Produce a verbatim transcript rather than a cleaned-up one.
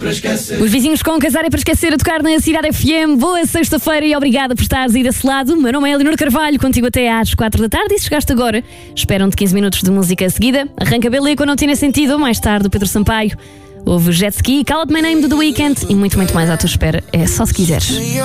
Os vizinhos com Casar é para esquecer a tocar na Cidade F M. Boa sexta-feira e obrigada por estares aí desse lado. O meu nome é Leonor Carvalho, contigo até às quatro da tarde. E se chegaste agora, esperam-te quinze minutos de música a seguida. Arranca Belê quando não tiver sentido. Mais tarde, o Pedro Sampaio. Houve Jet Ski, Call Out My Name do The Weeknd e muito, muito mais à tua espera. É só se quiseres.